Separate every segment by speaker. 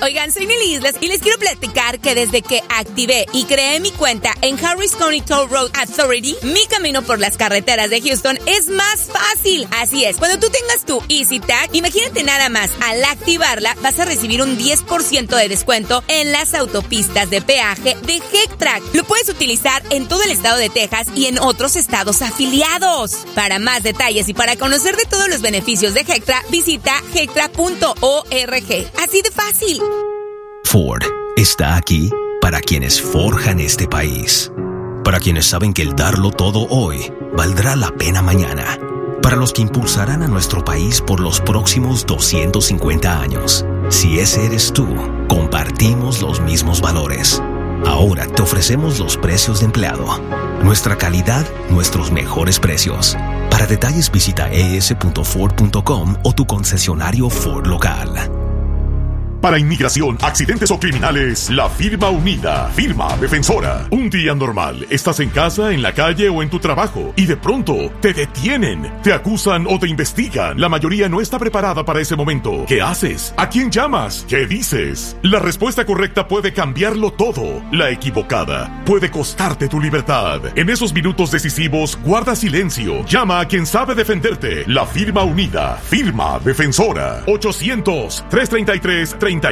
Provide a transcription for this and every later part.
Speaker 1: Oigan, soy Nelly Islas y les quiero platicar que desde que activé y creé mi cuenta en Harris County Toll Road Authority, mi camino por las carreteras de Houston es más fácil. Así es, cuando tú tengas tu EasyTag, imagínate nada más, al activarla vas a recibir un 10% de descuento en las autopistas de peaje de HECTRAC. Lo puedes utilizar en todo el estado de Texas y en otros estados afiliados. Para más detalles y para conocer de todos los beneficios de HECTRA, visita hectra.org. Así de fácil.
Speaker 2: Ford está aquí para quienes forjan este país. Para quienes saben que el darlo todo hoy valdrá la pena mañana. Para los que impulsarán a nuestro país por los próximos 250 años. Si ese eres tú, compartimos los mismos valores. Ahora te ofrecemos los precios de empleado. Nuestra calidad, nuestros mejores precios. Para detalles visita es.ford.com o tu concesionario Ford local.
Speaker 3: Para inmigración, accidentes o criminales, la firma unida, firma defensora. Un día normal, estás en casa, en la calle o en tu trabajo y de pronto te detienen, te acusan o te investigan. La mayoría no está preparada para ese momento. ¿Qué haces? ¿A quién llamas? ¿Qué dices? La respuesta correcta puede cambiarlo todo. La equivocada puede costarte tu libertad. En esos minutos decisivos, guarda silencio. Llama a quien sabe defenderte. La firma unida, firma defensora. 800-333-3676.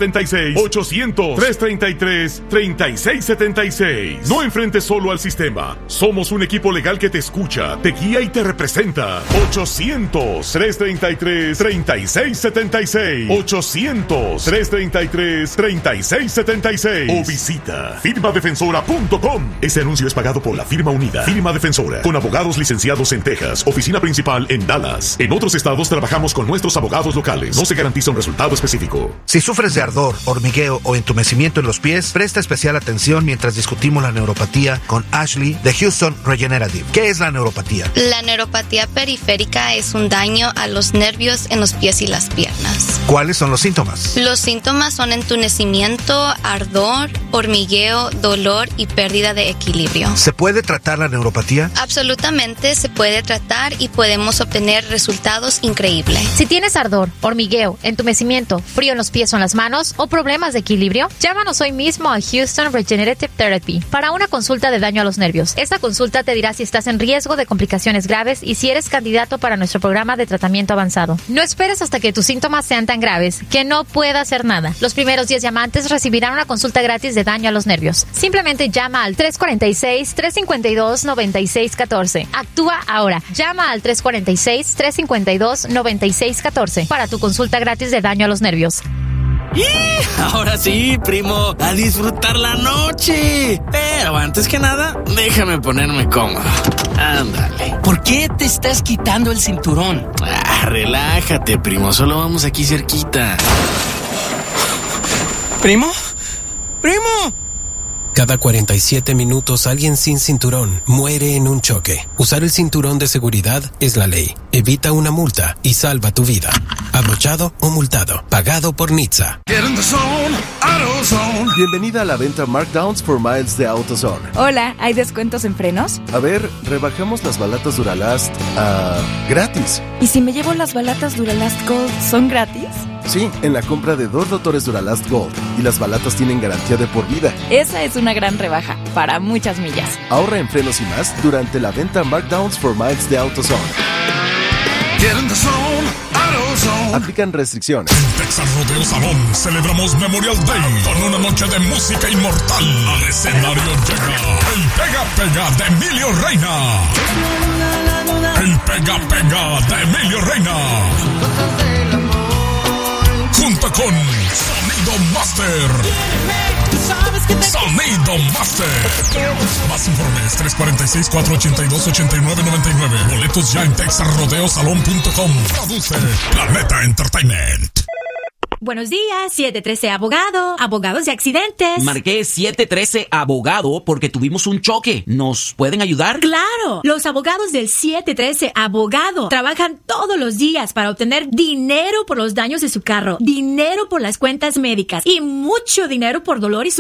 Speaker 3: 800-333-3676. No enfrentes solo al sistema. Somos un equipo legal que te escucha, te guía y te representa. 800-333-3676. 800-333-3676. O visita firmadefensora.com. Ese anuncio es pagado por la firma unida, firma defensora, con abogados licenciados en Texas, oficina principal en Dallas. En otros estados trabajamos con nuestros abogados locales. No se garantiza un resultado específico.
Speaker 4: Si sufres de ardor, hormigueo o entumecimiento en los pies, presta especial atención mientras discutimos la neuropatía con Ashley de Houston Regenerative. ¿Qué es la neuropatía?
Speaker 5: La neuropatía periférica es un daño a los nervios en los pies y las piernas.
Speaker 4: ¿Cuáles son los síntomas?
Speaker 5: Los síntomas son entumecimiento, ardor, hormigueo, dolor y pérdida de equilibrio.
Speaker 4: ¿Se puede tratar la neuropatía?
Speaker 5: Absolutamente se puede tratar y podemos obtener resultados increíbles.
Speaker 6: Si tienes ardor, hormigueo, entumecimiento, frío en los pies o en las manos o problemas de equilibrio, llámanos hoy mismo a Houston Regenerative Therapy para una consulta de daño a los nervios. Esta consulta te dirá si estás en riesgo de complicaciones graves y si eres candidato para nuestro programa de tratamiento avanzado. No esperes hasta que tus síntomas sean tan graves que no pueda hacer nada. Los primeros 10 llamantes recibirán una consulta gratis de daño a los nervios. Simplemente llama al 346-352-9614. Actúa ahora. Llama al 346-352-9614 para tu consulta gratis de daño a los nervios.
Speaker 7: ¡Y! Ahora sí, primo, a disfrutar la noche. Pero antes que nada, déjame ponerme cómodo. Ándale.
Speaker 8: ¿Por qué te estás quitando el cinturón?
Speaker 7: Relájate, primo, solo vamos aquí cerquita.
Speaker 8: ¿Primo? ¡Primo!
Speaker 9: Cada 47 minutos alguien sin cinturón muere en un choque. Usar el cinturón de seguridad es la ley. Evita una multa y salva tu vida. Abrochado o multado. Pagado por NHTSA.
Speaker 10: Bienvenida a la venta Markdowns for Miles de AutoZone.
Speaker 11: Hola, ¿hay descuentos en frenos?
Speaker 10: A ver, rebajamos las balatas Duralast gratis.
Speaker 11: ¿Y si me llevo las balatas Duralast Gold, son gratis?
Speaker 10: Sí, en la compra de 2 rotores Duralast Gold. Y las balatas tienen garantía de por vida.
Speaker 11: Esa es una gran rebaja, para muchas millas.
Speaker 10: Ahorra en frenos y más durante la venta Markdowns for Miles de AutoZone. Aplican restricciones.
Speaker 12: En Texas Rodeo Salón celebramos Memorial Day con una noche de música inmortal. Al escenario llega el Pega Pega de Emilio Reina. El Pega Pega de Emilio Reina. Junto con Sonido Master. Sonido Master. Más informes 346-482-8999. Boletos ya en texasrodeosalon.com. Produce Planeta Entertainment.
Speaker 13: Buenos días, 713 Abogado, abogados de accidentes.
Speaker 14: Marqué 713 Abogado porque tuvimos un choque. ¿Nos pueden ayudar?
Speaker 13: ¡Claro! Los abogados del 713 Abogado trabajan todos los días para obtener dinero por los daños de su carro, dinero por las cuentas médicas y mucho dinero por dolor y